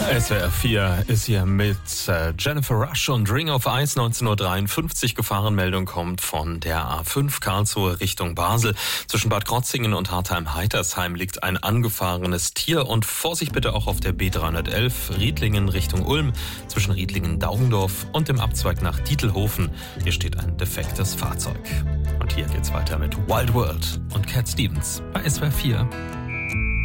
SWR 4 ist hier mit Jennifer Rush und Ring of Ice. 19:53 Uhr. Gefahrenmeldung kommt von der A5 Karlsruhe Richtung Basel. Zwischen Bad Krotzingen und Hartheim-Heitersheim liegt ein angefahrenes Tier. Und Vorsicht bitte auch auf der B311 Riedlingen Richtung Ulm. Zwischen Riedlingen-Daugendorf und dem Abzweig nach Dietelhofen. Hier steht ein defektes Fahrzeug. Und hier geht's weiter mit Wild World und Cat Stevens bei SWR 4.